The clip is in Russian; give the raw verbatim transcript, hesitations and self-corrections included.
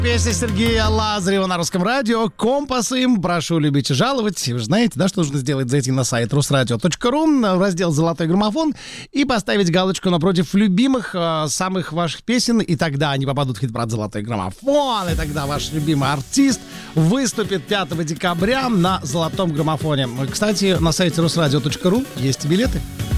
Песня Сергея Лазарева на Русском радио. Компас им. Прошу любить и жаловать. Вы же знаете, да, что нужно сделать? Зайти на сайт русрадио точка ру, в раздел «Золотой граммофон» и поставить галочку напротив любимых э, самых ваших песен. И тогда они попадут в хит-парад «Золотой граммофон». И тогда ваш любимый артист выступит пятого декабря на «Золотом граммофоне». Кстати, на сайте русрадио точка ру есть билеты.